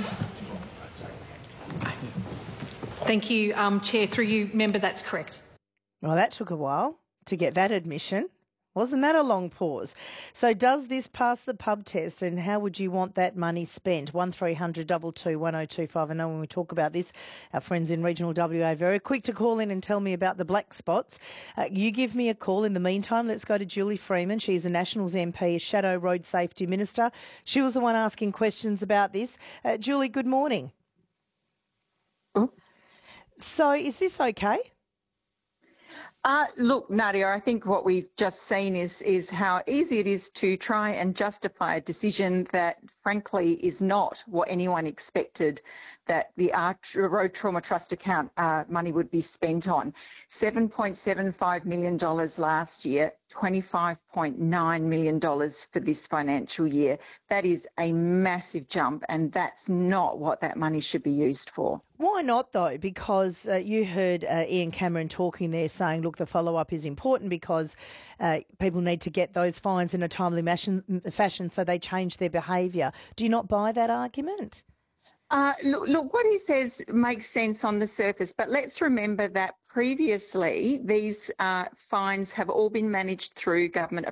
Thank you, Chair. Through you, member, that's correct. Well, that took a while to get that admission. Wasn't that a long pause? So does this pass the pub test, and how would you want that money spent? 1300 222 1025. I know when we talk about this, our friends in regional WA are very quick to call in and tell me about the black spots. You give me a call. In the meantime, let's go to Julie Freeman. She's a Nationals MP, Shadow Road Safety Minister. She was the one asking questions about this. Julie, good morning. So is this okay? Look, Nadia, I think what we've just seen is how easy it is to try and justify a decision that, frankly, is not what anyone expected that the Road Trauma Trust account money would be spent on. $7.75 million last year, $25.9 million for this financial year. That is a massive jump, and that's not what that money should be used for. Why not, though? Because you heard Ian Cameron talking there saying, look, the follow-up is important because people need to get those fines in a timely fashion so they change their behaviour. Do you not buy that argument? Look, what he says makes sense on the surface, but let's remember that previously these fines have all been managed through government